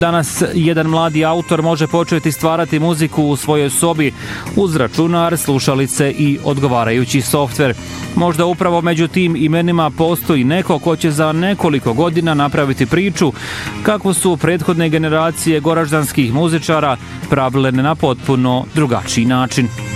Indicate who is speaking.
Speaker 1: Danas jedan mladi autor može početi stvarati muziku u svojoj sobi uz računar, slušalice i odgovarajući softver. Možda upravo među tim imenima postoji neko ko će za nekoliko godina napraviti priču kako su prethodne generacije goraždanskih muzičara pravile na potpuno drugačiji način.